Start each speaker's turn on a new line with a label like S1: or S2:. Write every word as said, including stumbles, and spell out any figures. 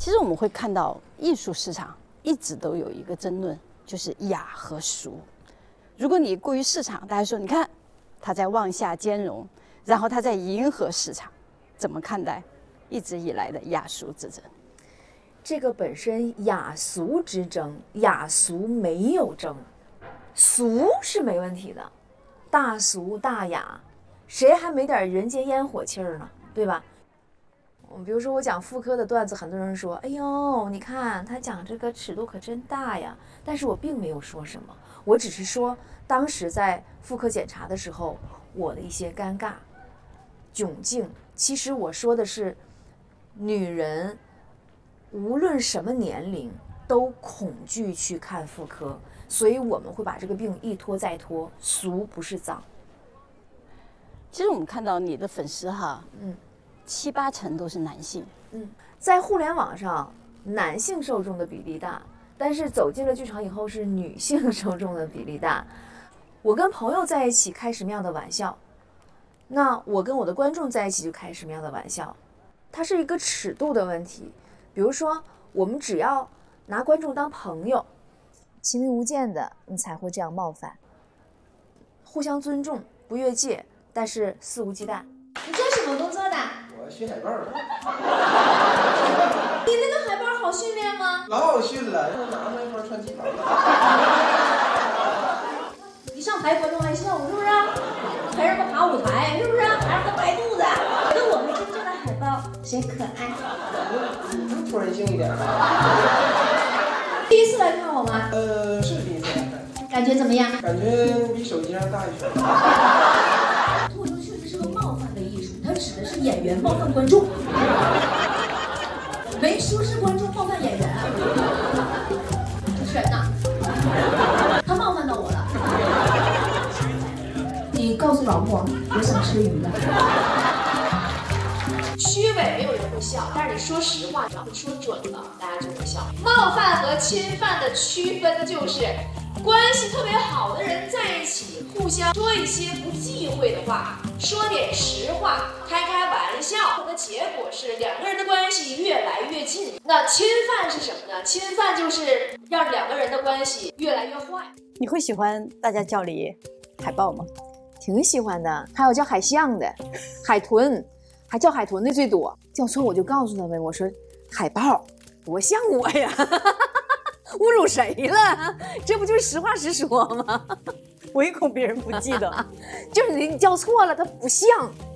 S1: 其实我们会看到艺术市场一直都有一个争论，就是雅和俗。如果你过于市场，大家说你看他在妄下兼容，然后他在迎合市场，怎么看待一直以来的雅俗之争？
S2: 这个本身雅俗之争，雅俗没有争，俗是没问题的，大俗大雅，谁还没点人间烟火气儿呢？对吧？比如说我讲妇科的段子，很多人说：“哎呦，你看他讲这个尺度可真大呀！”但是我并没有说什么，我只是说当时在妇科检查的时候，我的一些尴尬、窘境。其实我说的是，女人无论什么年龄都恐惧去看妇科，所以我们会把这个病一拖再拖。俗不是脏。
S1: 其实我们看到你的粉丝哈，
S2: 嗯。
S1: 七八成都是男性，
S2: 嗯，在互联网上，男性受众的比例大，但是走进了剧场以后，是女性受众的比例大。我跟朋友在一起开什么样的玩笑，那我跟我的观众在一起就开什么样的玩笑，它是一个尺度的问题。比如说，我们只要拿观众当朋友，亲密无间的，你才会这样冒犯，互相尊重，不越界，但是肆无忌惮。
S3: 你做什么工作的？
S4: 我学海报的。
S3: 你那个海报好训练吗？
S4: 老好训了，又拿那块穿旗袍。
S3: 你上台观众爱笑是不是？还让他爬舞台是不是？还让他摆肚子？跟我们真正的海报谁可爱？
S4: 能突然性一点吗？
S3: 第一次来看我吗？
S4: 呃，是第一次来看。
S3: 感觉怎么样？
S4: 感觉比手机上大一圈。
S3: 脱口秀确实是个冒犯的艺术，它指的是演员冒犯观众，没说是观众冒犯演员啊。主持人呐，他冒犯到我了。你告诉老莫，我想吃鱼了。
S5: 虚伪没有人会笑，但是你说实话，只要你说准了，大家就会笑。冒犯和侵犯的区分就是，关系特别好的人在一起，互相说一些不忌讳的话，说点实话，开开玩笑，的结果是两个人的关系越来越近。那侵犯是什么呢？侵犯就是让两个人的关系越来越坏。
S1: 你会喜欢大家叫你海豹吗？
S2: 挺喜欢的，还有叫海象的，海豚，还叫海豚的最多。叫错我就告诉他们，我说海豹，多像我呀，侮辱谁了？这不就是实话实说吗？
S1: 唯恐别人不记得，
S2: 就是你叫错了，它不像。